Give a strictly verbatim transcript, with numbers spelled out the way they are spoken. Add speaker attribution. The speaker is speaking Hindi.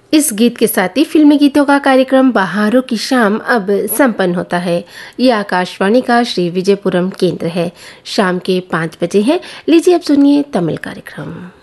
Speaker 1: इस गीत के साथ ही फिल्मी गीतों का कार्यक्रम बहारों की शाम अब संपन्न होता है। ये आकाशवाणी का श्री विजयपुरम केंद्र है। शाम के पाँच बजे हैं। लीजिए अब सुनिए तमिल कार्यक्रम।